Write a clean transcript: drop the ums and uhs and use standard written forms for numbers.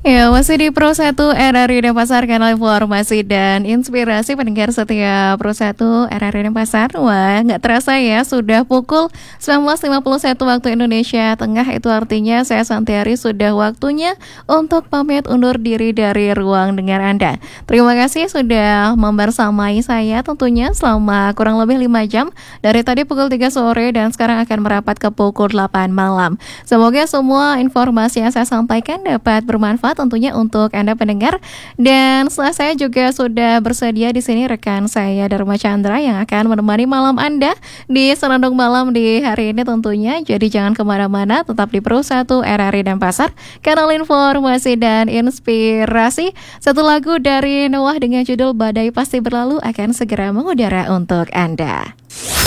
Ya, masih di Pro 1 RRI Denpasar, kanal informasi dan inspirasi pendengar setiap Pro 1 RRI Denpasar. Wah, nggak terasa ya, sudah pukul 19.51 waktu Indonesia Tengah. Itu artinya saya Santiari sudah waktunya untuk pamit undur diri dari ruang dengar Anda. Terima kasih sudah membersamai saya tentunya selama kurang lebih 5 jam. Dari tadi pukul 3 sore dan sekarang akan merapat ke pukul 8 malam. Semoga semua informasi yang saya sampaikan dapat bermanfaat tentunya untuk Anda pendengar. Dan setelah saya juga sudah bersedia di sini rekan saya Dharma Chandra yang akan menemani malam Anda di Senandung Malam di hari ini tentunya. Jadi jangan kemana-mana, tetap di Pro 1 RRI Denpasar, kanal informasi dan inspirasi. Satu lagu dari Noah dengan judul Badai Pasti Berlalu akan segera mengudara untuk Anda.